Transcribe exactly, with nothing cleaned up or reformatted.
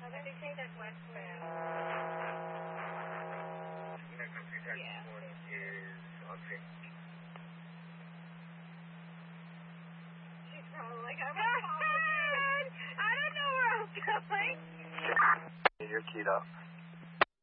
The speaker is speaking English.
They say that's westbound. Yeah. She's probably like, I'm I don't know where I'm going. You're keyed up.